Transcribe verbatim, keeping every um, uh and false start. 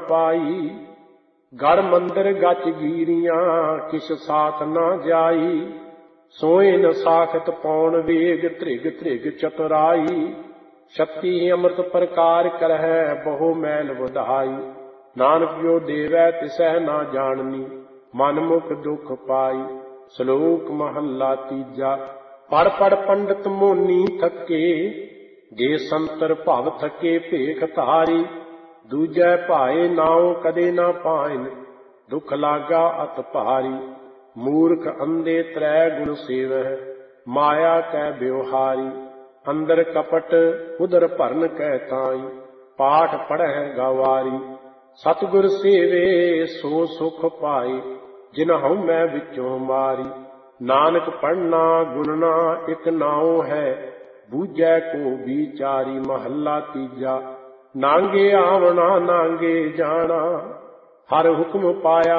पाई। गढ़ मंदिर गच गीरियां किस साथ न जाई। सोए न साखत पौन वेग त्रिग त्रिग चतुराई। छत्ती अमृत प्रकार करहै बहु मैल वधाई। नानक जो देवै तिसह ना जाननी मनमुख दुख पाई। श्लोक महला तीजा। पढ़ पढ़ पंडित मोनी थके जे संतर भव थके भेख धारी। दूजै भाए नाउ कदे ना पाइन दुख लागा अत भारी। मूर्ख अंधे त्रै गुण सेवह माया कै ब्यवहारी। अंदर कपट उदर भरन कै ताई पाठ पढ़ह गवारी। सतगुर सेवे सो सुख पाए जिनहु मैं विचों मारी। नानक पढ़ना गुणना इक नाउ है बूझै को विचारी। महला तीजा। नांगे आवना नांगे जाना हर हुक्म पाया